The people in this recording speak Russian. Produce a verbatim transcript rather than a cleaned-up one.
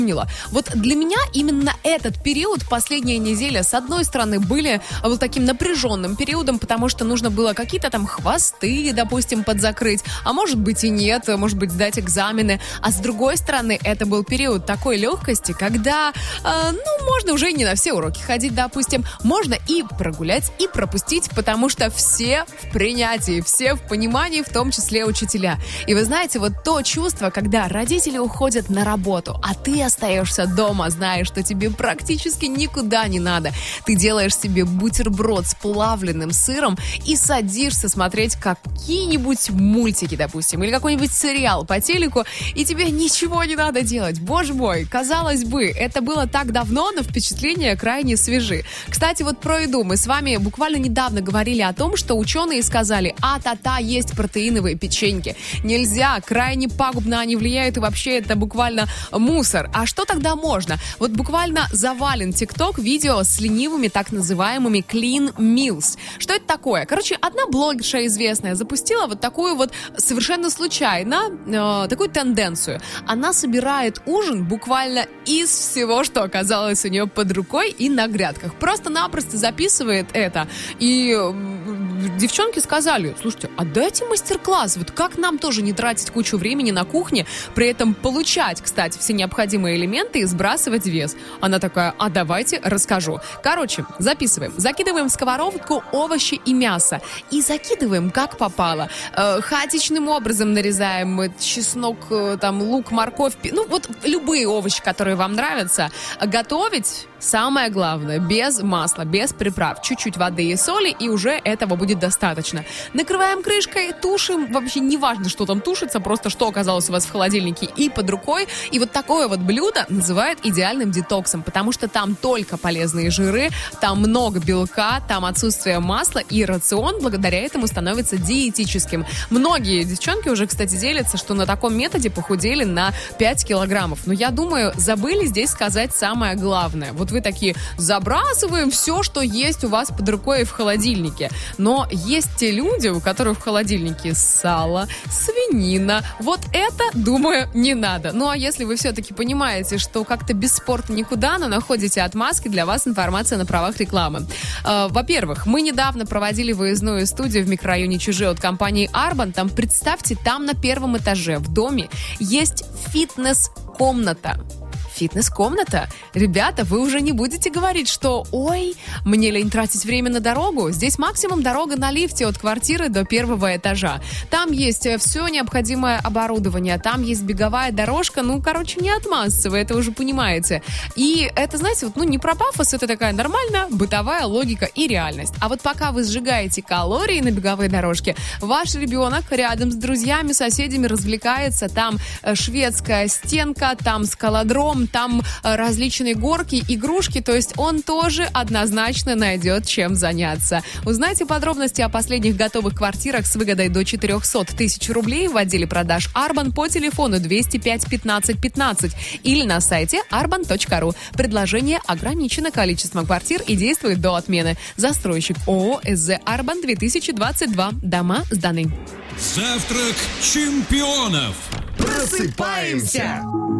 Вот для меня именно этот период, последняя неделя, с одной стороны, были вот таким напряженным периодом, потому что нужно было какие-то там хвосты, допустим, подзакрыть, а может быть и нет, может быть сдать экзамены. А с другой стороны, это был период такой легкости, когда, э, ну, можно уже и не на все уроки ходить, допустим, можно и прогулять, и пропустить, потому что все в принятии, все в понимании, в том числе учителя. И вы знаете, вот то чувство, когда родители уходят на работу, а ты остаешься дома, знаешь, что тебе практически никуда не надо. Ты делаешь себе бутерброд с плавленным сыром и садишься смотреть какие-нибудь мультики, допустим, или какой-нибудь сериал по телеку, и тебе ничего не надо делать. Боже мой, казалось бы, это было так давно, но впечатления крайне свежи. Кстати, вот про еду. Мы с вами буквально недавно говорили о том, что ученые сказали, а-та-та, есть протеиновые печеньки. Нельзя, крайне пагубно они влияют, и вообще это буквально мусор. А что тогда можно? Вот буквально завален ТикТок видео с ленивыми так называемыми clean meals. Что это такое? Короче, одна блогерша известная запустила вот такую вот совершенно случайно, э, такую тенденцию. Она собирает ужин буквально из всего, что оказалось у нее под рукой и на грядках. Просто-напросто записывает это. И девчонки сказали, слушайте, а дайте мастер-класс, вот как нам тоже не тратить кучу времени на кухне, при этом получать, кстати, все необходимые элементы и сбрасывать вес. Она такая, а давайте расскажу. Короче, записываем. Закидываем в сковородку овощи и мясо. И закидываем как попало. Э, хаотичным образом нарезаем чеснок, там, лук, морковь. Ну, вот любые овощи, которые вам нравятся. Готовить, самое главное, без масла, без приправ. Чуть-чуть воды и соли, и уже этого будет достаточно. Накрываем крышкой, тушим. Вообще не важно, что там тушится, просто что оказалось у вас в холодильнике и под рукой. И вот такое вот блюдо называют идеальным детоксом, потому что там только полезные жиры, там много белка, там отсутствие масла, и рацион благодаря этому становится диетическим. Многие девчонки уже, кстати, делятся, что на таком методе похудели на пять килограммов. Но я думаю, забыли здесь сказать самое главное. Вот вы такие, забрасываем все, что есть у вас под рукой и в холодильнике. Но есть те люди, у которых в холодильнике сало, свинина. Вот это, думаю, не надо. Ну а если вы все-таки понимаете, что как-то без спорта никуда, но находите отмазки, для вас информация на правах рекламы. Э, во-первых, мы недавно проводили выездную студию в микрорайоне Чужие от компании Арбан. Там, представьте, там на первом этаже в доме есть фитнес-комната. Фитнес-комната? Ребята, вы уже не будете говорить, что «Ой, мне лень тратить время на дорогу». Здесь максимум дорога на лифте от квартиры до первого этажа. Там есть все необходимое оборудование, там есть беговая дорожка, ну, короче, не отмазаться, вы это уже понимаете. И это, знаете, вот, ну, не про пафос, это такая нормальная бытовая логика и реальность. А вот пока вы сжигаете калории на беговой дорожке, ваш ребенок рядом с друзьями, соседями развлекается, там шведская стенка, там скалодром, там различные горки, игрушки, то есть он тоже однозначно найдет чем заняться. Узнайте подробности о последних готовых квартирах с выгодой до четыреста тысяч рублей в отделе продаж Арбан по телефону двести пять пятнадцать пятнадцать или на сайте арбан точка ру. Предложение ограничено количеством квартир и действует до отмены. Застройщик ООО СЗ Арбан две тысячи двадцать два. Дома сданы. Завтрак чемпионов. Просыпаемся!